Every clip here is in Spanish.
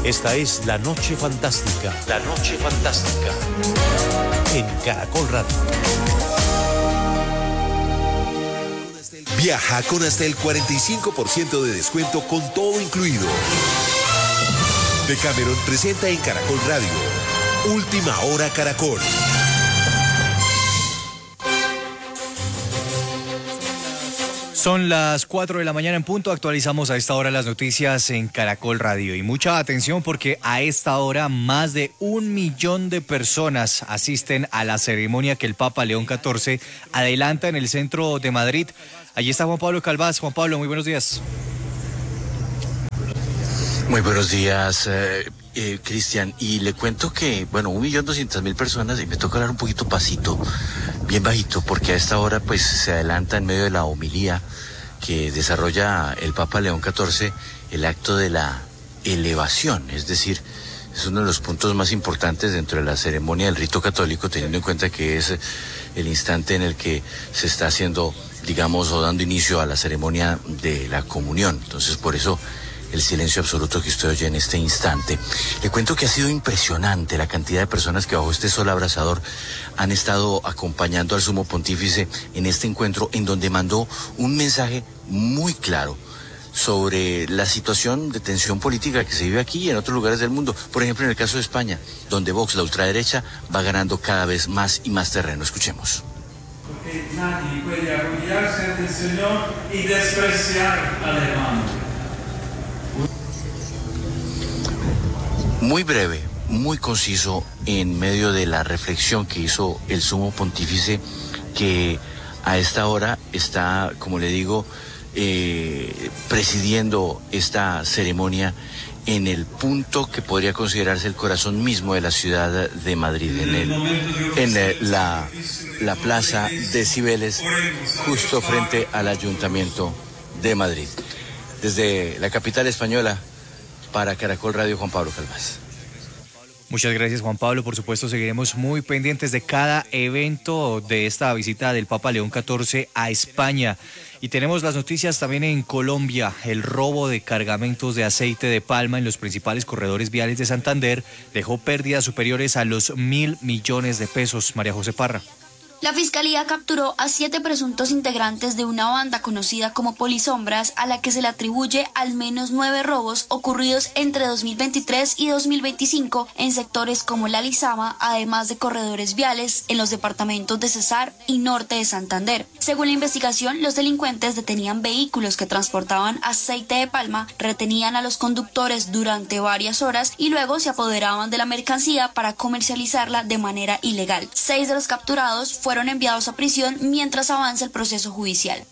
Esta es La Noche Fantástica. La Noche Fantástica. En Caracol Radio. Viaja con hasta el 45% de descuento con todo incluido. Decameron presenta en Caracol Radio. Última Hora Caracol. Son las 4 de la mañana en punto, actualizamos a esta hora las noticias en Caracol Radio. Y mucha atención porque a esta hora más de 1 millón de personas asisten a la ceremonia que el Papa León XIV adelanta en el centro de Madrid. Allí está Juan Pablo Calvás. Juan Pablo, muy buenos días. Muy buenos días, Cristian. Y le cuento que, 1.200.000 personas, y me toca hablar un poquito pasito, bien bajito, porque a esta hora pues se adelanta en medio de la homilía que desarrolla el Papa León XIV el acto de la elevación, es decir, es uno de los puntos más importantes dentro de la ceremonia del rito católico, teniendo en cuenta que es el instante en el que se está haciendo, o dando inicio a la ceremonia de la comunión. Entonces, por eso el silencio absoluto que usted oye en este instante. Le cuento que ha sido impresionante la cantidad de personas que bajo este sol abrasador han estado acompañando al Sumo Pontífice en este encuentro, en donde mandó un mensaje muy claro sobre la situación de tensión política que se vive aquí y en otros lugares del mundo. Por ejemplo, en el caso de España, donde Vox, la ultraderecha, va ganando cada vez más y más terreno. Escuchemos. Porque nadie puede arrodillarse ante el Señor y despreciar al hermano. Muy breve, muy conciso en medio de la reflexión que hizo el Sumo Pontífice, que a esta hora está, como le digo, presidiendo esta ceremonia en el punto que podría considerarse el corazón mismo de la ciudad de Madrid, en la plaza de Cibeles, justo frente al Ayuntamiento de Madrid. Desde la capital española, para Caracol Radio, Juan Pablo Calvás. Muchas gracias, Juan Pablo. Por supuesto, seguiremos muy pendientes de cada evento de esta visita del Papa León XIV a España. Y tenemos las noticias también en Colombia. El robo de cargamentos de aceite de palma en los principales corredores viales de Santander dejó pérdidas superiores a los 1.000 millones de pesos. María José Parra. La Fiscalía capturó a 7 presuntos integrantes de una banda conocida como Polisombras, a la que se le atribuye al menos 9 robos ocurridos entre 2023 y 2025 en sectores como La Lizama, además de corredores viales en los departamentos de Cesar y Norte de Santander. Según la investigación, los delincuentes detenían vehículos que transportaban aceite de palma, retenían a los conductores durante varias horas y luego se apoderaban de la mercancía para comercializarla de manera ilegal. 6 de los capturados fueron enviados a prisión mientras avanza el proceso judicial.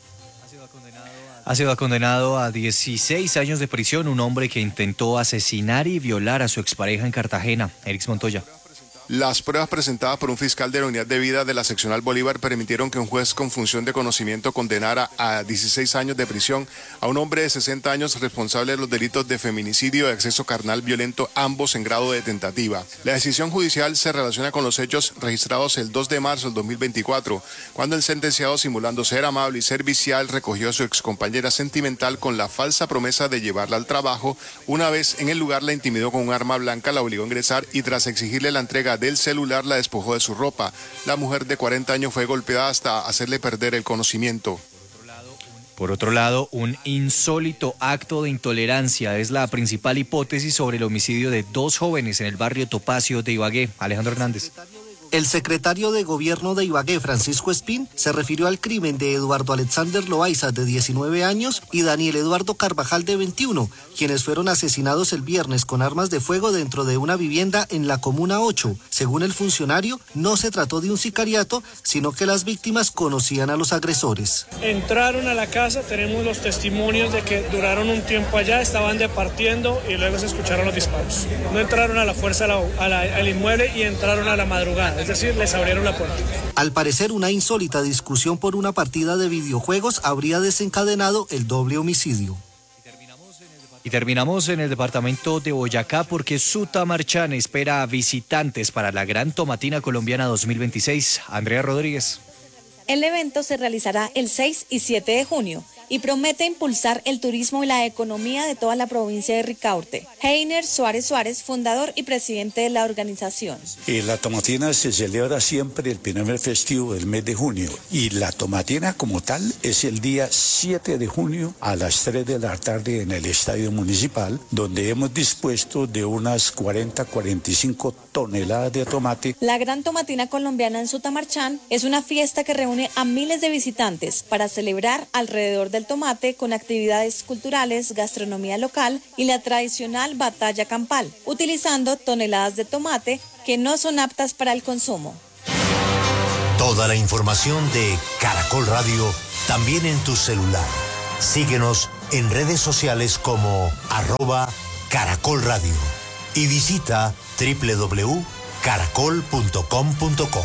Ha sido condenado a 16 años de prisión un hombre que intentó asesinar y violar a su expareja en Cartagena. Erix Montoya. Las pruebas presentadas por un fiscal de la Unidad de Vida de la Seccional Bolívar permitieron que un juez con función de conocimiento condenara a 16 años de prisión a un hombre de 60 años responsable de los delitos de feminicidio y acceso carnal violento, ambos en grado de tentativa. La decisión judicial se relaciona con los hechos registrados el 2 de marzo del 2024, cuando el sentenciado, simulando ser amable y servicial, recogió a su excompañera sentimental con la falsa promesa de llevarla al trabajo. Una vez en el lugar la intimidó con un arma blanca, la obligó a ingresar y tras exigirle la entrega del celular la despojó de su ropa. La mujer de 40 años fue golpeada hasta hacerle perder el conocimiento. Por otro lado, un insólito acto de intolerancia es la principal hipótesis sobre el homicidio de 2 jóvenes en el barrio Topacio de Ibagué. Alejandro Hernández. El secretario de Gobierno de Ibagué, Francisco Espín, se refirió al crimen de Eduardo Alexander Loaiza, de 19 años, y Daniel Eduardo Carvajal, de 21, quienes fueron asesinados el viernes con armas de fuego dentro de una vivienda en la Comuna 8. Según el funcionario, no se trató de un sicariato, sino que las víctimas conocían a los agresores. Entraron a la casa, tenemos los testimonios de que duraron un tiempo allá, estaban departiendo y luego se escucharon los disparos. No entraron a la fuerza al inmueble y entraron a la madrugada. Es decir, les abrieron la puerta. Al parecer, una insólita discusión por una partida de videojuegos habría desencadenado el doble homicidio. Y terminamos en el departamento de Boyacá porque Sutamarchán espera visitantes para la Gran Tomatina Colombiana 2026. Andrea Rodríguez. El evento se realizará el 6 y 7 de junio y promete impulsar el turismo y la economía de toda la provincia de Ricaurte. Heiner Suárez Suárez, fundador y presidente de la organización. La tomatina se celebra siempre el primer festivo del mes de junio y la tomatina como tal es el día 7 de junio a las 3 de la tarde en el estadio municipal, donde hemos dispuesto de unas 40-45 toneladas de tomate. La Gran Tomatina Colombiana en Sutamarchán es una fiesta que reúne a miles de visitantes para celebrar alrededor del tomate con actividades culturales, gastronomía local y la tradicional batalla campal, utilizando toneladas de tomate que no son aptas para el consumo. Toda la información de Caracol Radio también en tu celular. Síguenos en redes sociales como @Caracol Radio y visita www.caracol.com.co.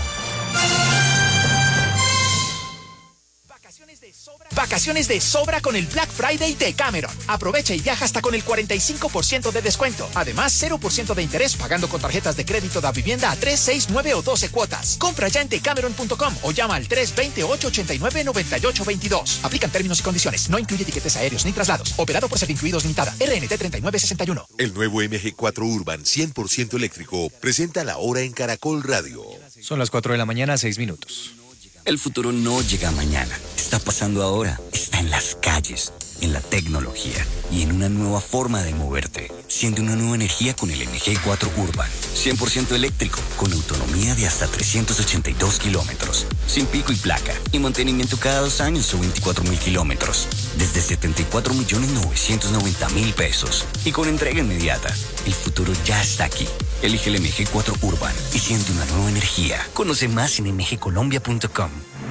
Vacaciones de sobra con el Black Friday de Cameron. Aprovecha y viaja hasta con el 45% de descuento. Además, 0% de interés pagando con tarjetas de crédito de vivienda a 3, 6, 9 o 12 cuotas. Compra ya en decameron.com o llama al 320-889-9822. Aplican términos y condiciones. No incluye tiquetes aéreos ni traslados. Operado por Servincluidos Limitada. RNT 3961. El nuevo MG4 Urban 100% eléctrico presenta la hora en Caracol Radio. Son las 4 de la mañana, 6 minutos. El futuro no llega mañana, está pasando ahora, está en las calles, en la tecnología y en una nueva forma de moverte. Siente una nueva energía con el MG4 Urban, 100% eléctrico, con autonomía de hasta 382 kilómetros, sin pico y placa, y mantenimiento cada 2 años o 24.000 kilómetros, desde 74.990.000 pesos, y con entrega inmediata. El futuro ya está aquí. Elige el MG4 Urban y siente una nueva energía. Conoce más en mgcolombia.com.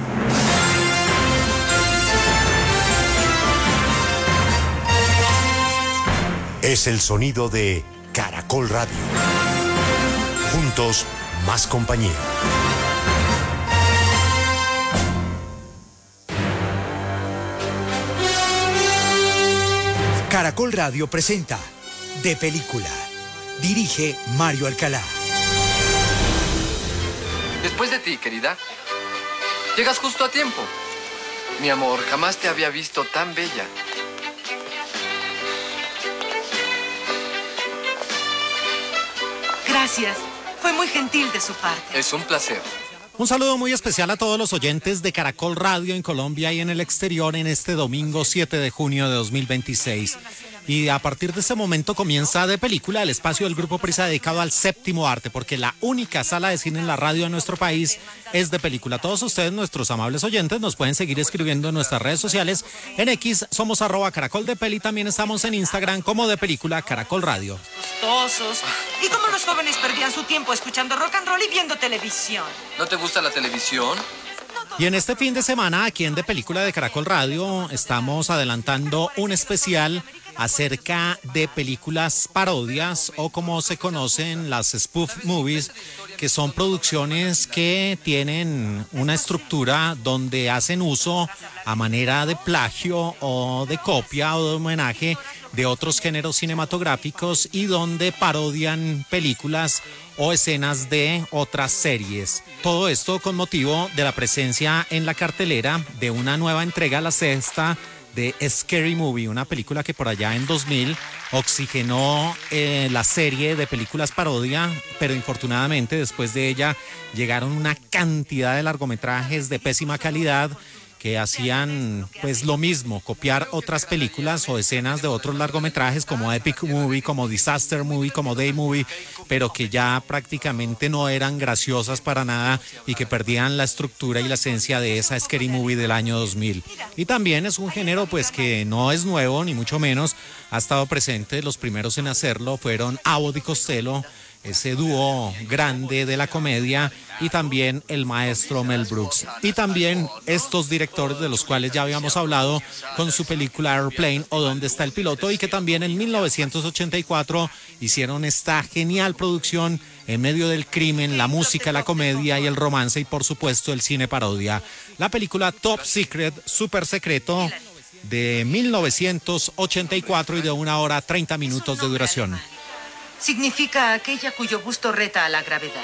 Es el sonido de Caracol Radio. Juntos, más compañía. Caracol Radio presenta De Película. Dirige Mario Alcalá. Después de ti, querida. Llegas justo a tiempo. Mi amor, jamás te había visto tan bella. Gracias. Fue muy gentil de su parte. Es un placer. Un saludo muy especial a todos los oyentes de Caracol Radio en Colombia y en el exterior en este domingo 7 de junio de 2026. Y a partir de este momento comienza De Película, el espacio del Grupo Prisa dedicado al séptimo arte, porque la única sala de cine en la radio de nuestro país es De Película. Todos ustedes, nuestros amables oyentes, nos pueden seguir escribiendo en nuestras redes sociales. En X somos @CaracolDePeli, también estamos en Instagram como De Película Caracol Radio. Gustosos. Y como los jóvenes perdían su tiempo escuchando rock and roll y viendo televisión. ¿No te gusta la televisión? Y en este fin de semana, aquí en De Película de Caracol Radio, estamos adelantando un especial acerca de películas parodias o como se conocen las spoof movies, que son producciones que tienen una estructura donde hacen uso a manera de plagio o de copia o de homenaje de otros géneros cinematográficos y donde parodian películas o escenas de otras series. Todo esto con motivo de la presencia en la cartelera de una nueva entrega, la sexta, de Scary Movie, una película que por allá en 2000 oxigenó la serie de películas parodia, pero infortunadamente después de ella llegaron una cantidad de largometrajes de pésima calidad que hacían pues lo mismo, copiar otras películas o escenas de otros largometrajes como Epic Movie, como Disaster Movie, como Day Movie, pero que ya prácticamente no eran graciosas para nada y que perdían la estructura y la esencia de esa Scary Movie del año 2000. Y también es un género pues que no es nuevo, ni mucho menos, ha estado presente. Los primeros en hacerlo fueron Abbott y Costello, ese dúo grande de la comedia, y también el maestro Mel Brooks. Y también estos directores de los cuales ya habíamos hablado con su película Airplane o ¿Dónde está el piloto? Y que también en 1984 hicieron esta genial producción en medio del crimen, la música, la comedia y el romance y por supuesto el cine parodia. La película Top Secret, Super Secreto, de 1984 y de 1 hora 30 minutos de duración. Significa aquella cuyo gusto reta a la gravedad.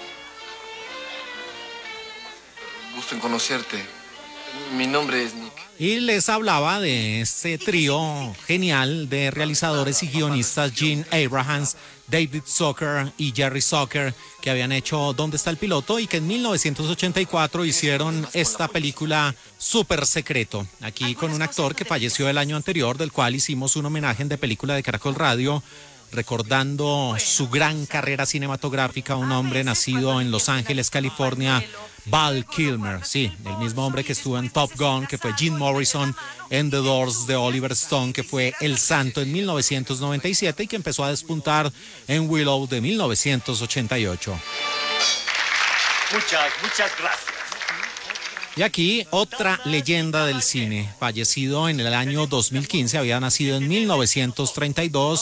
Gusto en conocerte. Mi nombre es Nick. Y les hablaba de este trío genial de realizadores y guionistas, Gene Abrahams, David Zucker y Jerry Zucker, que habían hecho ¿Dónde está el piloto? Y que en 1984 hicieron esta película Súper Secreto, aquí con un actor que falleció el año anterior, del cual hicimos un homenaje en De Película de Caracol Radio, recordando su gran carrera cinematográfica, un hombre nacido en Los Ángeles, California, Val Kilmer, sí, el mismo hombre que estuvo en Top Gun, que fue Jim Morrison, en The Doors de Oliver Stone, que fue El Santo en 1997 y que empezó a despuntar en Willow de 1988. Muchas gracias. Y aquí otra leyenda del cine, fallecido en el año 2015, había nacido en 1932.